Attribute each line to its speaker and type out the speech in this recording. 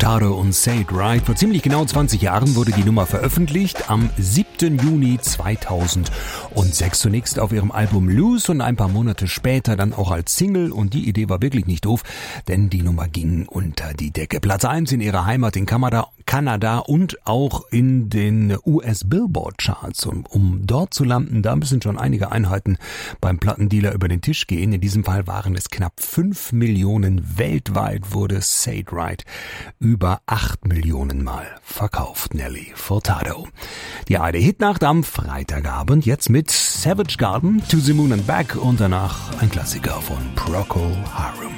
Speaker 1: Furtado und Say It Right. Vor ziemlich genau 20 Jahren wurde die Nummer veröffentlicht, am 7. Juni 2006. Zunächst auf ihrem Album Loose und ein paar Monate später dann auch als Single. Und die Idee war wirklich nicht doof, denn die Nummer ging unter die Decke. Platz 1 in ihrer Heimat in Kanada und auch in den US-Billboard-Charts. Und um dort zu landen, da müssen schon einige Einheiten beim Plattendealer über den Tisch gehen. In diesem Fall waren es knapp 5 Millionen. Weltweit wurde Say It Right über 8 Millionen Mal verkauft. Nelly Furtado. Die eine Hitnacht am Freitagabend, jetzt mit Savage Garden, To the Moon and Back und danach ein Klassiker von Procol Harum.